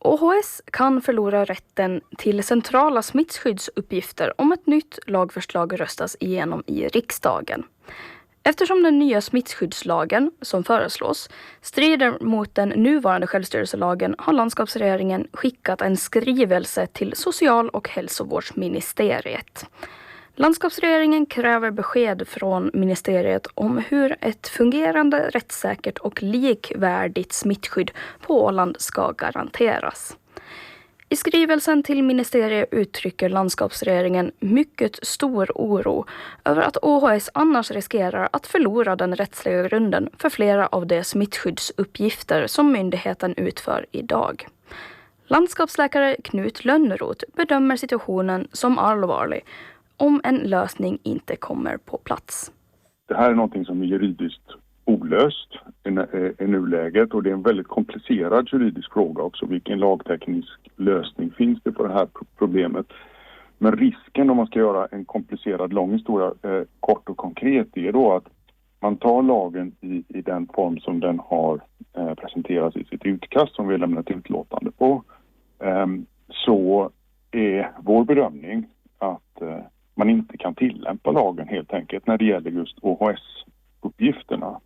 ÅHS kan förlora rätten till centrala smittskyddsuppgifter om ett nytt lagförslag röstas igenom i riksdagen. Eftersom den nya smittskyddslagen som föreslås strider mot den nuvarande självstyrelselagen har landskapsregeringen skickat en skrivelse till Social- och hälsovårdsministeriet. Landskapsregeringen kräver besked från ministeriet om hur ett fungerande, rättssäkert och likvärdigt smittskydd på Åland ska garanteras. I skrivelsen till ministeriet uttrycker landskapsregeringen mycket stor oro över att ÅHS annars riskerar att förlora den rättsliga grunden för flera av de smittskyddsuppgifter som myndigheten utför idag. Landskapsläkare Knut Lönnroth bedömer situationen som allvarlig om en lösning inte kommer på plats. Det här är någonting som är juridiskt olöst i nuläget, och det är en väldigt komplicerad juridisk fråga också. Vilken lagteknisk lösning finns det på det här problemet? Men risken om man ska göra en komplicerad lång historia kort och konkret är då att man tar lagen i den form som den har presenterats i sitt utkast som vi har lämnat utlåtande på. Så är vår bedömning att man inte kan tillämpa lagen helt enkelt när det gäller just ÅHS-uppgifterna.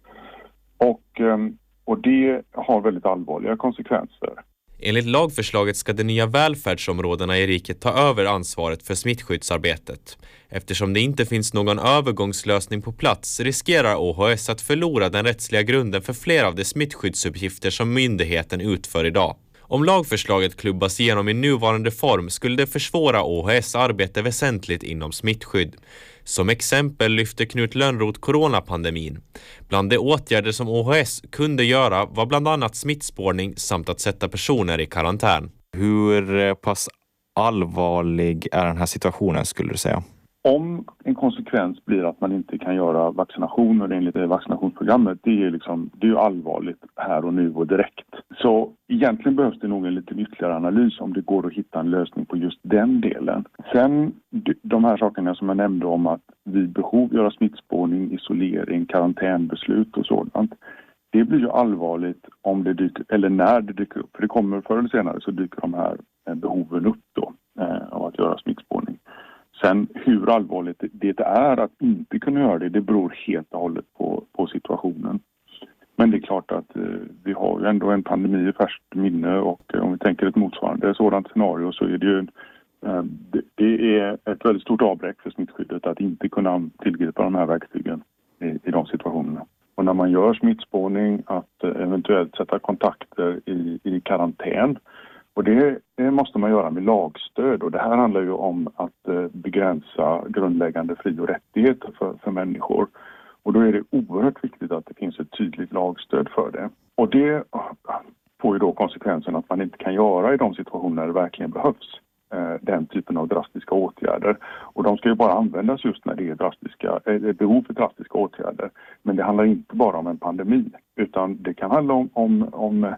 Och det har väldigt allvarliga konsekvenser. Enligt lagförslaget ska de nya välfärdsområdena i riket ta över ansvaret för smittskyddsarbetet. Eftersom det inte finns någon övergångslösning på plats riskerar ÅHS att förlora den rättsliga grunden för flera av de smittskyddsuppgifter som myndigheten utför idag. Om lagförslaget klubbas igenom i nuvarande form skulle det försvåra ÅHS arbete väsentligt inom smittskydd. Som exempel lyfter Knut Lönnroth coronapandemin. Bland de åtgärder som ÅHS kunde göra var bland annat smittspårning samt att sätta personer i karantän. Hur pass allvarlig är den här situationen skulle du säga? Om en konsekvens blir att man inte kan göra vaccinationer enligt vaccinationsprogrammet, det är ju allvarligt här och nu och direkt. Så egentligen behövs det nog en lite ytterligare analys om det går att hitta en lösning på just den delen. Sen de här sakerna som jag nämnde om att vid behov göra smittspårning, isolering, karantänbeslut och sådant. Det blir ju allvarligt om det dyker, eller när det dyker upp. För det kommer förr eller senare så dyker de här behoven upp då av att göra smittspårning. Sen hur allvarligt det är att inte kunna göra det beror helt och hållet på situationen. Men det är klart att vi har ju ändå en pandemi i färskt minne, och om vi tänker ett motsvarande sådant scenario så är det ju det är ett väldigt stort avbräck för smittskyddet att inte kunna tillgripa de här verktygen i de situationerna. Och när man gör smittspårning att eventuellt sätta kontakter i karantän. Och det måste man göra med lagstöd, och det här handlar ju om att begränsa grundläggande fri- och rättigheter för människor. Och då är det oerhört viktigt att det finns ett tydligt lagstöd för det. Och det får ju då konsekvensen att man inte kan göra i de situationer där det verkligen behövs den typen av drastiska åtgärder. Och de ska ju bara användas just när det är behov för drastiska åtgärder. Men det handlar inte bara om en pandemi, utan det kan handla om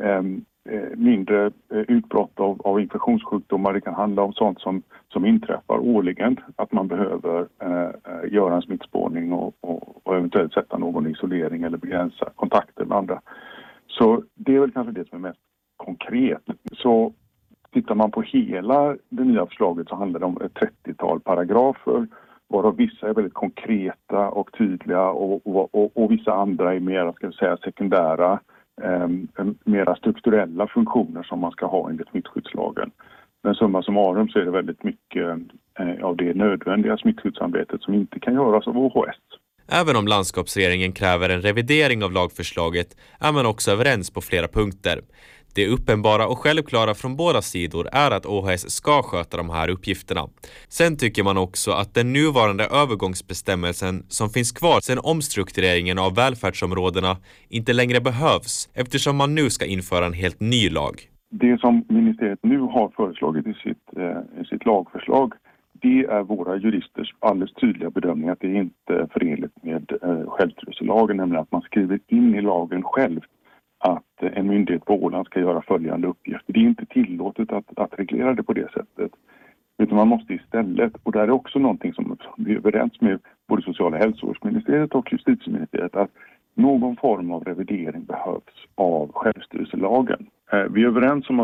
mindre utbrott av infektionssjukdomar. Det kan handla om sånt som inträffar årligen, att man behöver göra en smittspårning och eventuellt sätta någon i isolering eller begränsa kontakter med andra. Så det är väl kanske det som är mest konkret. Så tittar man på hela det nya förslaget så handlar det om ett 30-tal paragrafer, varav vissa är väldigt konkreta och tydliga och vissa andra är mer, ska jag säga, sekundära, mera strukturella funktioner som man ska ha enligt smittskyddslagen. Men summa summarum så är det väldigt mycket av det nödvändiga smittskyddsarbetet som inte kan göras av ÅHS. Även om landskapsregeringen kräver en revidering av lagförslaget är man också överens på flera punkter. Det uppenbara och självklara från båda sidor är att ÅHS ska sköta de här uppgifterna. Sen tycker man också att den nuvarande övergångsbestämmelsen som finns kvar sedan omstruktureringen av välfärdsområdena inte längre behövs, eftersom man nu ska införa en helt ny lag. Det som ministeriet nu har föreslagit i sitt lagförslag, det är våra juristers alldeles tydliga bedömning att det inte är förenligt med självstyrelselagen, nämligen att man skriver in i lagen själv att en myndighet på Åland ska göra följande uppgifter. Det är inte tillåtet att reglera det på det sättet. Utan man måste istället, och där är också någonting som vi är överens med både Social- och hälsovårdsministeriet och justitieministeriet, att någon form av revidering behövs av självstyrelselagen. Vi är överens om att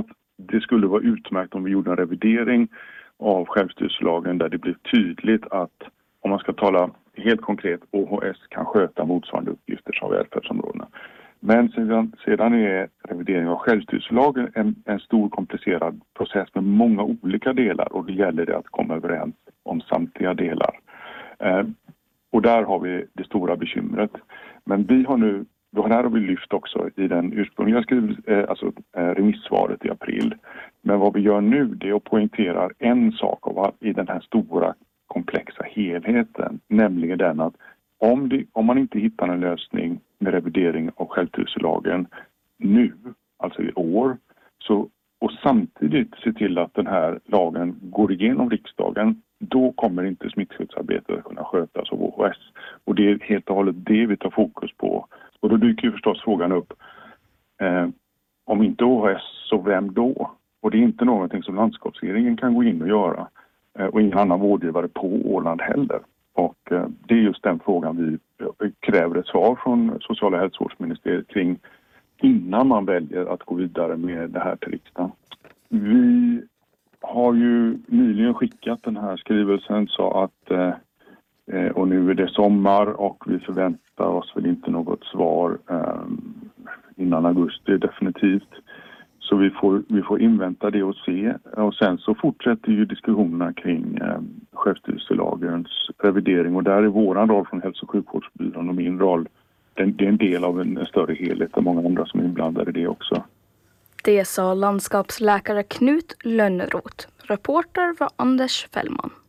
det skulle vara utmärkt om vi gjorde en revidering av självstyrelselagen där det blir tydligt att, om man ska tala helt konkret, OHS kan sköta motsvarande uppgifter som välfärdsområdena. Men sedan är revidering av självstyrelselagen en stor komplicerad process med många olika delar, och det gäller det att komma överens om samtliga delar. Och där har vi det stora bekymret. Men vi har vi lyft också i den ursprungliga remissvaret i april. Men vad vi gör nu, det är att poängtera en sak i den här stora komplexa helheten, nämligen den att om man inte hittar en lösning med revidering av självstyrelselagen nu, alltså i år, och samtidigt se till att den här lagen går igenom riksdagen, då kommer inte smittskyddsarbetet att kunna skötas av OHS. Och det är helt och hållet det vi tar fokus på. Och då dyker ju förstås frågan upp, om inte OHS, så vem då? Och det är inte någonting som landskapsregeringen kan gå in och göra. Och ingen annan vårdgivare på Åland heller. Och det är just den frågan vi kräver ett svar från sociala hälsovårdsministeriet kring innan man väljer att gå vidare med det här till riksdagen. Vi har ju nyligen skickat den här skrivelsen, så att och nu är det sommar och vi förväntar oss väl inte något svar innan augusti definitivt. Så vi får invänta det och se. Och sen så fortsätter ju diskussionerna kring självstyrelselagens revidering. Och där är våran roll från hälso- och sjukvårdsbyrån och min roll, det är en del av en större helhet och många andra som är inblandade i det också. Det sa landskapsläkare Knut Lönnroth. Reporter var Anders Fällman.